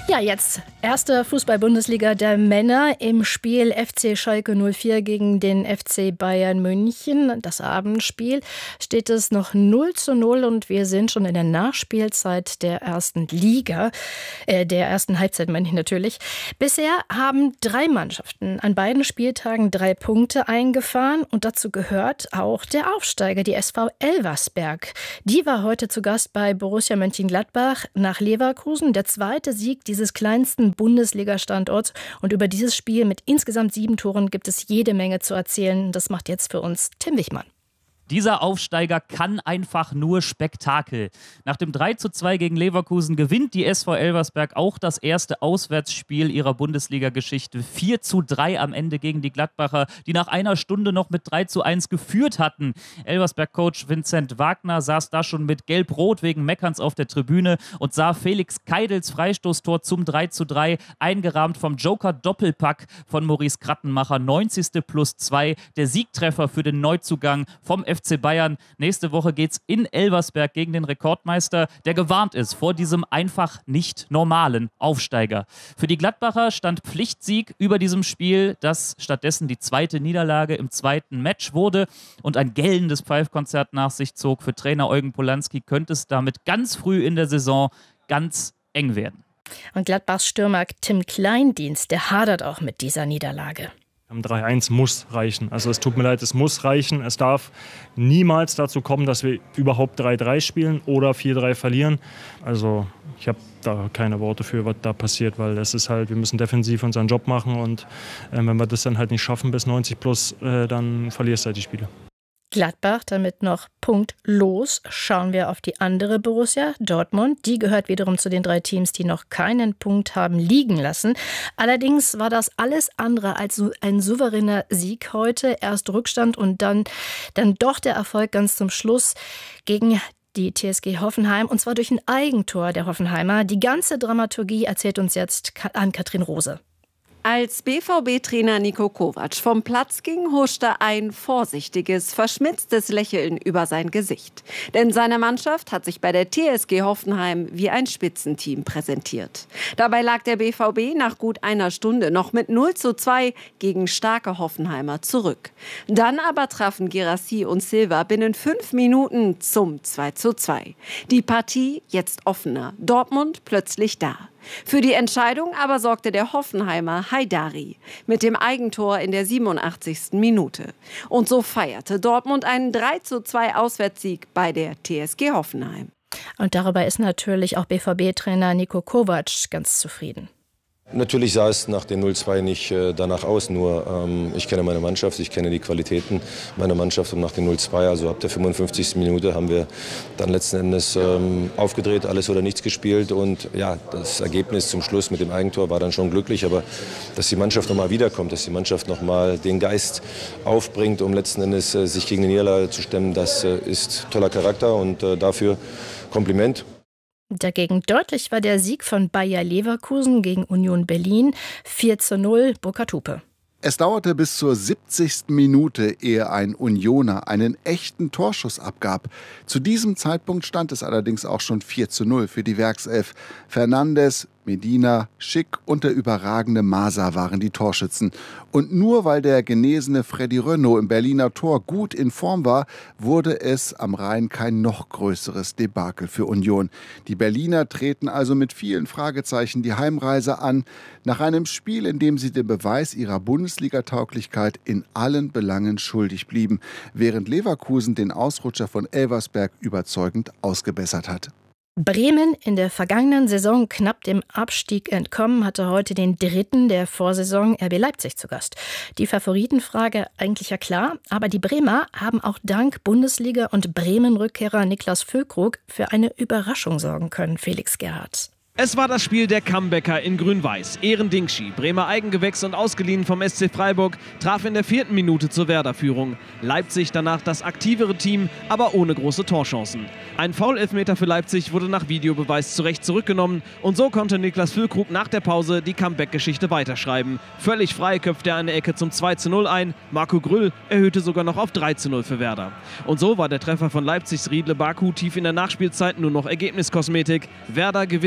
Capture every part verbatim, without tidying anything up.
Ja, jetzt erste Fußball-Bundesliga der Männer im Spiel F C Schalke null vier gegen den F C Bayern München. Das Abendspiel steht es noch null zu null und wir sind schon in der Nachspielzeit der ersten Liga, äh, der ersten Halbzeit meine ich natürlich. Bisher haben drei Mannschaften an beiden Spieltagen drei Punkte eingefahren und dazu gehört auch der Aufsteiger, die S V Elversberg. Die war heute zu Gast bei Borussia Mönchengladbach nach Leverkusen. Der zweite Sieg dieses kleinsten Bundesliga-Standorts. Und über dieses Spiel mit insgesamt sieben Toren gibt es jede Menge zu erzählen. Das macht jetzt für uns Tim Wichmann. Dieser Aufsteiger kann einfach nur Spektakel. Nach dem drei zu zwei gegen Leverkusen gewinnt die S V Elversberg auch das erste Auswärtsspiel ihrer Bundesliga-Geschichte. vier zu drei am Ende gegen die Gladbacher, die nach einer Stunde noch mit drei zu eins geführt hatten. Elversberg-Coach Vincent Wagner saß da schon mit Gelb-Rot wegen Meckerns auf der Tribüne und sah Felix Keidels Freistoßtor zum drei zu drei, eingerahmt vom Joker-Doppelpack von Maurice Krattenmacher. neunzigste plus zwei, der Siegtreffer für den Neuzugang vom F C Bayern. Nächste Woche geht's in Elversberg gegen den Rekordmeister, der gewarnt ist vor diesem einfach nicht normalen Aufsteiger. Für die Gladbacher stand Pflichtsieg über diesem Spiel, das stattdessen die zweite Niederlage im zweiten Match wurde und ein gellendes Pfeifkonzert nach sich zog. Für Trainer Eugen Polanski könnte es damit ganz früh in der Saison ganz eng werden. Und Gladbachs Stürmer Tim Kleindienst, der hadert auch mit dieser Niederlage. drei eins muss reichen. Also es tut mir leid, es muss reichen. Es darf niemals dazu kommen, dass wir überhaupt drei drei spielen oder vier drei verlieren. Also ich habe da keine Worte für, was da passiert, weil das ist halt, wir müssen defensiv unseren Job machen und äh, wenn wir das dann halt nicht schaffen bis neunzig plus, äh, dann verlierst du halt die Spiele. Gladbach damit noch punktlos. Schauen wir auf die andere Borussia, Dortmund. Die gehört wiederum zu den drei Teams, die noch keinen Punkt haben liegen lassen. Allerdings war das alles andere als ein souveräner Sieg heute. Erst Rückstand und dann, dann doch der Erfolg ganz zum Schluss gegen die T S G Hoffenheim. Und zwar durch ein Eigentor der Hoffenheimer. Die ganze Dramaturgie erzählt uns jetzt Ann-Kathrin Rose. Als B V B-Trainer Niko Kovac vom Platz ging, huschte ein vorsichtiges, verschmitztes Lächeln über sein Gesicht. Denn seine Mannschaft hat sich bei der T S G Hoffenheim wie ein Spitzenteam präsentiert. Dabei lag der B V B nach gut einer Stunde noch mit null zu zwei gegen starke Hoffenheimer zurück. Dann aber trafen Guirassy und Silva binnen fünf Minuten zum zwei zu zwei. Die Partie jetzt offener, Dortmund plötzlich da. Für die Entscheidung aber sorgte der Hoffenheimer Haidari mit dem Eigentor in der siebenundachtzigsten Minute. Und so feierte Dortmund einen drei zu zwei Auswärtssieg bei der T S G Hoffenheim. Und darüber ist natürlich auch B V B-Trainer Niko Kovac ganz zufrieden. Natürlich sah es nach dem null zwei nicht äh, danach aus, nur ähm, ich kenne meine Mannschaft, ich kenne die Qualitäten meiner Mannschaft und nach dem null zwei, also ab der fünfundfünfzigsten Minute haben wir dann letzten Endes ähm, aufgedreht, alles oder nichts gespielt und ja, das Ergebnis zum Schluss mit dem Eigentor war dann schon glücklich, aber dass die Mannschaft nochmal wiederkommt, dass die Mannschaft nochmal den Geist aufbringt, um letzten Endes äh, sich gegen die Niederlage zu stemmen, das äh, ist toller Charakter und äh, dafür Kompliment. Dagegen deutlich war der Sieg von Bayer Leverkusen gegen Union Berlin. vier zu null, Burkhard Hupe. Es dauerte bis zur siebzigsten Minute, ehe ein Unioner einen echten Torschuss abgab. Zu diesem Zeitpunkt stand es allerdings auch schon vier zu null für die Werkself. Fernandes, Medina, Schick und der überragende Masa waren die Torschützen. Und nur weil der genesene Freddy Renaud im Berliner Tor gut in Form war, wurde es am Rhein kein noch größeres Debakel für Union. Die Berliner treten also mit vielen Fragezeichen die Heimreise an, nach einem Spiel, in dem sie den Beweis ihrer Bundesliga-Tauglichkeit in allen Belangen schuldig blieben, während Leverkusen den Ausrutscher von Elversberg überzeugend ausgebessert hat. Bremen, in der vergangenen Saison knapp dem Abstieg entkommen, hatte heute den dritten der Vorsaison R B Leipzig zu Gast. Die Favoritenfrage eigentlich ja klar, aber die Bremer haben auch dank Bundesliga- und Bremen-Rückkehrer Niklas Füllkrug für eine Überraschung sorgen können, Felix Gerhardt. Es war das Spiel der Comebacker in Grün-Weiß. Ehren Dingschi, Bremer Eigengewächs und ausgeliehen vom S C Freiburg, traf in der vierten Minute zur Werder-Führung. Leipzig danach das aktivere Team, aber ohne große Torchancen. Ein Foul-Elfmeter für Leipzig wurde nach Videobeweis zu Recht zurückgenommen und so konnte Niklas Füllkrug nach der Pause die Comeback-Geschichte weiterschreiben. Völlig frei köpfte er eine Ecke zum zwei zu null ein. Marco Grüll erhöhte sogar noch auf drei zu null für Werder. Und so war der Treffer von Leipzigs Riedle Baku tief in der Nachspielzeit nur noch Ergebniskosmetik. Werder gewinnt auch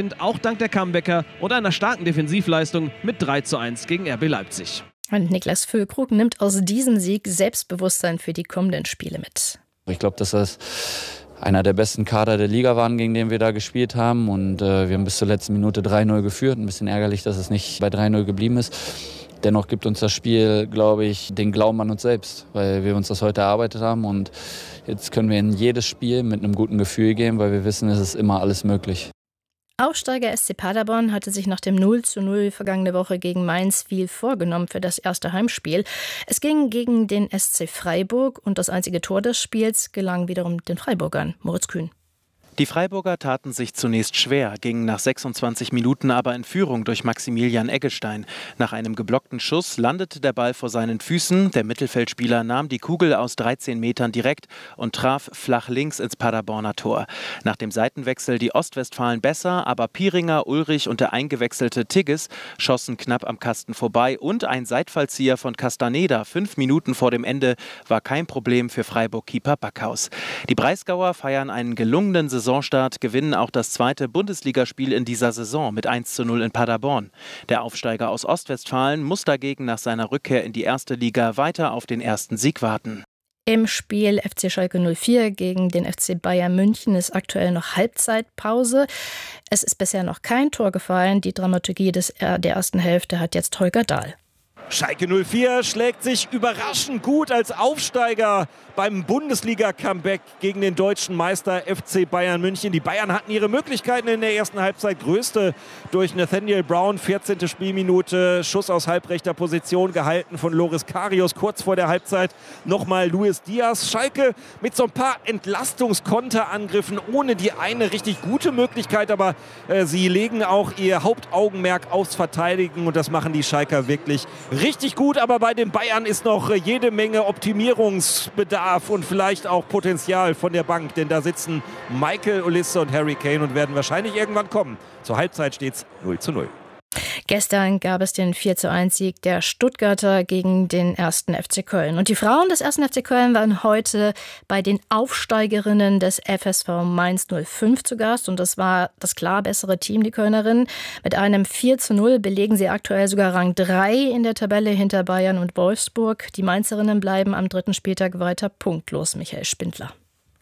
dank der Comebacker und einer starken Defensivleistung mit drei zu eins gegen R B Leipzig. Und Niklas Füllkrug nimmt aus diesem Sieg Selbstbewusstsein für die kommenden Spiele mit. Ich glaube, dass das einer der besten Kader der Liga waren, gegen den wir da gespielt haben. Und äh, wir haben bis zur letzten Minute drei null geführt. Ein bisschen ärgerlich, dass es nicht bei drei null geblieben ist. Dennoch gibt uns das Spiel, glaube ich, den Glauben an uns selbst, weil wir uns das heute erarbeitet haben. Und jetzt können wir in jedes Spiel mit einem guten Gefühl gehen, weil wir wissen, es ist immer alles möglich. Aufsteiger S C Paderborn hatte sich nach dem null zu null vergangene Woche gegen Mainz viel vorgenommen für das erste Heimspiel. Es ging gegen den S C Freiburg und das einzige Tor des Spiels gelang wiederum den Freiburgern. Moritz Kühn. Die Freiburger taten sich zunächst schwer, gingen nach sechsundzwanzig Minuten aber in Führung durch Maximilian Eggestein. Nach einem geblockten Schuss landete der Ball vor seinen Füßen. Der Mittelfeldspieler nahm die Kugel aus dreizehn Metern direkt und traf flach links ins Paderborner Tor. Nach dem Seitenwechsel die Ostwestfalen besser, aber Pieringer, Ulrich und der eingewechselte Tigges schossen knapp am Kasten vorbei und ein Seitfallzieher von Castaneda fünf Minuten vor dem Ende war kein Problem für Freiburg-Keeper Backhaus. Die Breisgauer feiern einen gelungenen Saison Saisonstart, gewinnen auch das zweite Bundesligaspiel in dieser Saison mit eins zu null in Paderborn. Der Aufsteiger aus Ostwestfalen muss dagegen nach seiner Rückkehr in die erste Liga weiter auf den ersten Sieg warten. Im Spiel F C Schalke null vier gegen den F C Bayern München ist aktuell noch Halbzeitpause. Es ist bisher noch kein Tor gefallen. Die Dramaturgie des, der ersten Hälfte hat jetzt Holger Dahl. Schalke null vier schlägt sich überraschend gut als Aufsteiger beim Bundesliga-Comeback gegen den deutschen Meister F C Bayern München. Die Bayern hatten ihre Möglichkeiten in der ersten Halbzeit. Größte durch Nathaniel Brown, vierzehnte Spielminute, Schuss aus halbrechter Position gehalten von Loris Karius. Kurz vor der Halbzeit nochmal Luis Diaz. Schalke mit so ein paar Entlastungskonterangriffen, ohne die eine richtig gute Möglichkeit. Aber äh, sie legen auch ihr Hauptaugenmerk aufs Verteidigen und das machen die Schalker wirklich richtig gut. Aber bei den Bayern ist noch äh, jede Menge Optimierungsbedarf und vielleicht auch Potenzial von der Bank, denn da sitzen Michael Olisse und Harry Kane und werden wahrscheinlich irgendwann kommen. Zur Halbzeit steht es null zu null. Gestern gab es den vier zu eins Sieg der Stuttgarter gegen den ersten F C Köln. Und die Frauen des ersten F C Köln waren heute bei den Aufsteigerinnen des F S V Mainz null fünf zu Gast. Und das war das klar bessere Team, die Kölnerinnen. Mit einem vier zu null belegen sie aktuell sogar Rang drei in der Tabelle hinter Bayern und Wolfsburg. Die Mainzerinnen bleiben am dritten Spieltag weiter punktlos. Michael Spindler.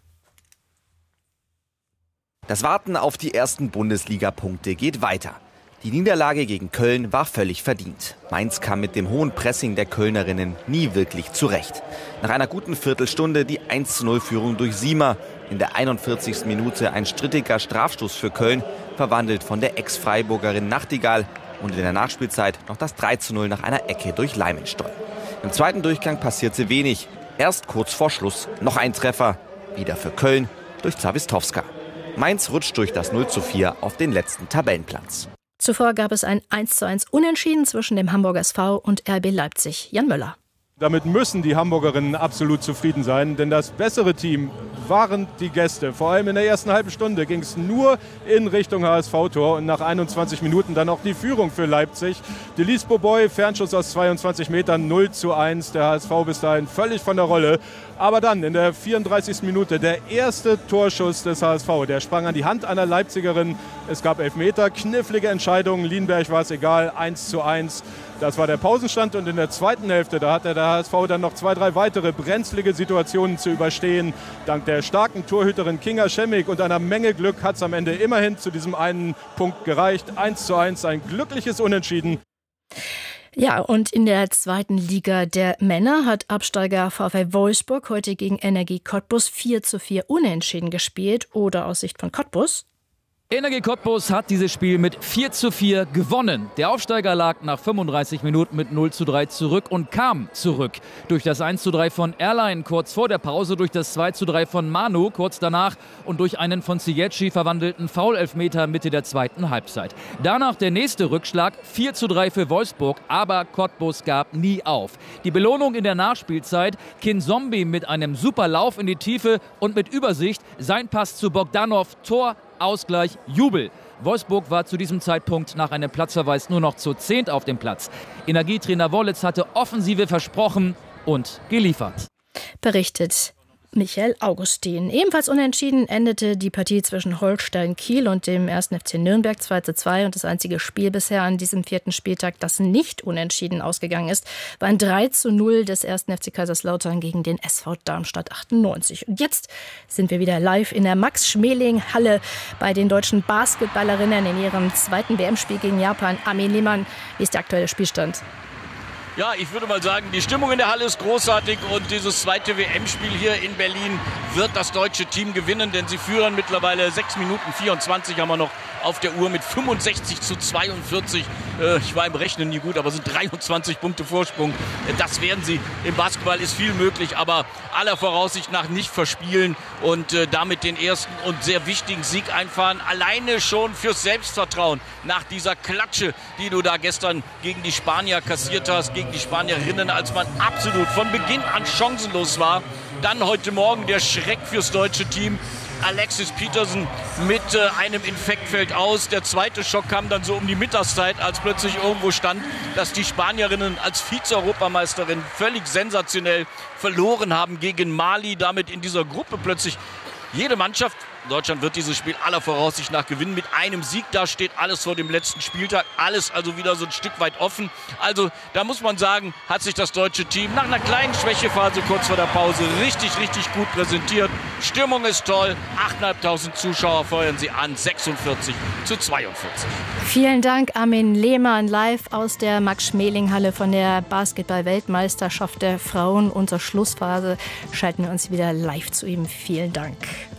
Das Warten auf die ersten Bundesliga-Punkte geht weiter. Die Niederlage gegen Köln war völlig verdient. Mainz kam mit dem hohen Pressing der Kölnerinnen nie wirklich zurecht. Nach einer guten Viertelstunde die eins zu null Führung durch Siemer. In der einundvierzigsten Minute ein strittiger Strafstoß für Köln, verwandelt von der Ex-Freiburgerin Nachtigall. Und in der Nachspielzeit noch das drei zu null nach einer Ecke durch Leimenstol. Im zweiten Durchgang passierte wenig. Erst kurz vor Schluss noch ein Treffer. Wieder für Köln durch Zawistowska. Mainz rutscht durch das null zu vier auf den letzten Tabellenplatz. Zuvor gab es ein eins zu eins Unentschieden zwischen dem Hamburger S V und R B Leipzig. Jan Möller. Damit müssen die Hamburgerinnen absolut zufrieden sein, denn das bessere Team waren die Gäste. Vor allem in der ersten halben Stunde ging es nur in Richtung H S V-Tor und nach einundzwanzig Minuten dann auch die Führung für Leipzig. Delis Boboy, Fernschuss aus zweiundzwanzig Metern, null zu eins. Der H S V bis dahin völlig von der Rolle. Aber dann in der vierunddreißigsten Minute der erste Torschuss des H S V. Der sprang an die Hand einer Leipzigerin. Es gab Elfmeter, knifflige Entscheidungen. Lienberg war es egal, eins zu eins. Das war der Pausenstand und in der zweiten Hälfte, da hatte der H S V dann noch zwei, drei weitere brenzlige Situationen zu überstehen. Dank der starken Torhüterin Kinga Schemmig und einer Menge Glück hat es am Ende immerhin zu diesem einen Punkt gereicht. eins zu eins, ein glückliches Unentschieden. Ja, und in der zweiten Liga der Männer hat Absteiger VfL Wolfsburg heute gegen Energie Cottbus vier zu vier unentschieden gespielt. Oder aus Sicht von Cottbus? Energie Cottbus hat dieses Spiel mit vier zu vier gewonnen. Der Aufsteiger lag nach fünfunddreißig Minuten mit null zu drei zurück und kam zurück. Durch das eins zu drei von Erlein kurz vor der Pause, durch das zwei zu drei von Manu kurz danach und durch einen von Ziyech verwandelten Foul-Elfmeter Mitte der zweiten Halbzeit. Danach der nächste Rückschlag, vier zu drei für Wolfsburg, aber Cottbus gab nie auf. Die Belohnung in der Nachspielzeit, Kinzombie mit einem super Lauf in die Tiefe und mit Übersicht, sein Pass zu Bogdanov, Tor, Ausgleich, Jubel. Wolfsburg war zu diesem Zeitpunkt nach einem Platzverweis nur noch zu zehnt auf dem Platz. Energietrainer Wollitz hatte Offensive versprochen und geliefert. Berichtet Michael Augustin. Ebenfalls unentschieden endete die Partie zwischen Holstein Kiel und dem ersten F C Nürnberg zwei zu zwei. Und das einzige Spiel bisher an diesem vierten Spieltag, das nicht unentschieden ausgegangen ist, war ein drei zu null des ersten F C Kaiserslautern gegen den S V Darmstadt achtundneunzig. Und jetzt sind wir wieder live in der Max-Schmeling-Halle bei den deutschen Basketballerinnen in ihrem zweiten W M-Spiel gegen Japan. Armin Lehmann, wie ist der aktuelle Spielstand? Ja, ich würde mal sagen, die Stimmung in der Halle ist großartig und dieses zweite W M-Spiel hier in Berlin wird das deutsche Team gewinnen, denn sie führen mittlerweile sechs Minuten vierundzwanzig haben wir noch auf der Uhr mit fünfundsechzig zu zweiundvierzig. Äh, ich war im Rechnen nie gut, aber sind dreiundzwanzig Punkte Vorsprung. Äh, das werden sie. Im Basketball ist viel möglich, aber aller Voraussicht nach nicht verspielen und äh, damit den ersten und sehr wichtigen Sieg einfahren. Alleine schon fürs Selbstvertrauen nach dieser Klatsche, die du da gestern gegen die Spanier kassiert hast, gegen die Spanierinnen, als man absolut von Beginn an chancenlos war. Dann heute Morgen der Schreck fürs deutsche Team. Alexis Peterson mit äh, einem Infekt fällt aus. Der zweite Schock kam dann so um die Mittagszeit, als plötzlich irgendwo stand, dass die Spanierinnen als Vize-Europameisterin völlig sensationell verloren haben gegen Mali. Damit in dieser Gruppe plötzlich jede Mannschaft, Deutschland wird dieses Spiel aller Voraussicht nach gewinnen, mit einem Sieg. Da steht alles vor dem letzten Spieltag. Alles also wieder so ein Stück weit offen. Also da muss man sagen, hat sich das deutsche Team nach einer kleinen Schwächephase kurz vor der Pause richtig, richtig gut präsentiert. Stimmung ist toll. achttausendfünfhundert Zuschauer feuern sie an. sechsundvierzig zu zweiundvierzig. Vielen Dank, Armin Lehmann, live aus der Max-Schmeling-Halle von der Basketball-Weltmeisterschaft der Frauen. Unter Schlussphase schalten wir uns wieder live zu ihm. Vielen Dank.